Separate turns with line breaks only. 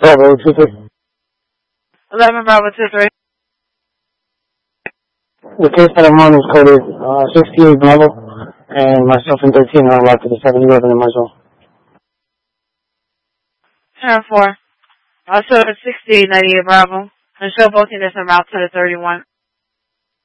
Bravo 2-3.
11 Bravo 2-3.
The case that I'm on is coded 68 Bravo, and myself and 13 are allowed to the 7-11 in my zone.
10-4. Also 68 98 Bravo. And show both units en route to the 31.